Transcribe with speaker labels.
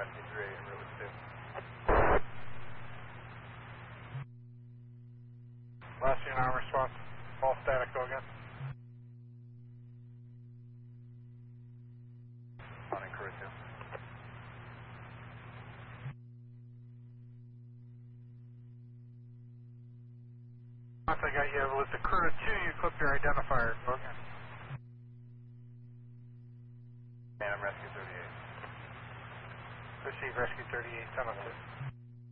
Speaker 1: Rescue 38 en route with 2.
Speaker 2: Last unit arm response. All static, go again.
Speaker 1: On in crew 2.
Speaker 2: Once I got you with the crew of 2, you clip your identifier. Go again.
Speaker 1: Phantom Rescue 38.
Speaker 2: Receive Rescue 38, 10 of 2.